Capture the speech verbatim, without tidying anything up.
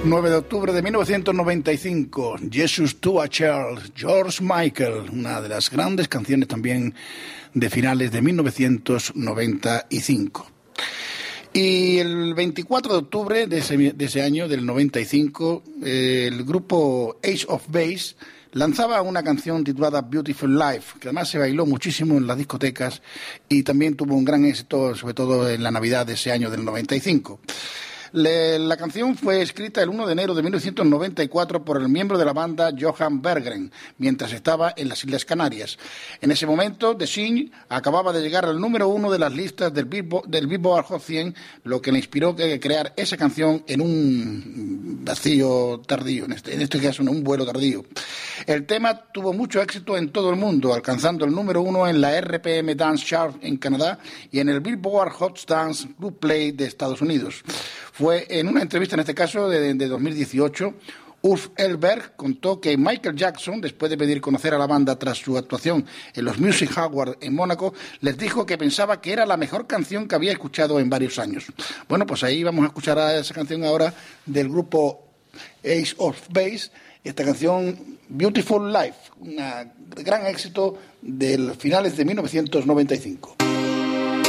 nueve de octubre de mil novecientos noventa y cinco, Jesus to a Child, George Michael, una de las grandes canciones también de finales de mil novecientos noventa y cinco. Y el veinticuatro de octubre de ese, de ese año, del noventa y cinco, eh, el grupo Ace of Base lanzaba una canción titulada Beautiful Life, que además se bailó muchísimo en las discotecas y también tuvo un gran éxito, sobre todo en la Navidad de ese año del noventa y cinco. Le, la canción fue escrita el uno de enero de mil novecientos noventa y cuatro por el miembro de la banda Johan Berggren, mientras estaba en las Islas Canarias. En ese momento, The Sing acababa de llegar al número uno de las listas del Billboard, del Billboard Hot cien, lo que le inspiró a crear esa canción en un vacío tardío, en este, en este caso en un vuelo tardío. El tema tuvo mucho éxito en todo el mundo, alcanzando el número uno en la R P M Dance Chart en Canadá y en el Billboard Hot Dance Club Play de Estados Unidos. Fue en una entrevista, en este caso, de, de dos mil dieciocho, Ulf Elberg contó que Michael Jackson, después de pedir conocer a la banda tras su actuación en los Music Awards en Mónaco, les dijo que pensaba que era la mejor canción que había escuchado en varios años. Bueno, pues ahí vamos a escuchar a esa canción ahora del grupo Ace of Base, esta canción Beautiful Life, un gran éxito de finales de mil novecientos noventa y cinco.